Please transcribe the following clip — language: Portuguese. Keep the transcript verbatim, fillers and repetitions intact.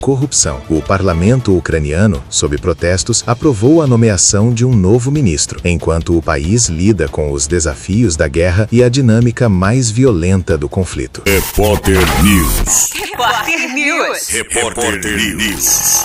Corrupção. O parlamento ucraniano, sob protestos, aprovou a nomeação de um novo ministro, enquanto o país lida com os desafios da guerra e a dinâmica mais violenta do conflito. Repórter News. Repórter News. Repórter News.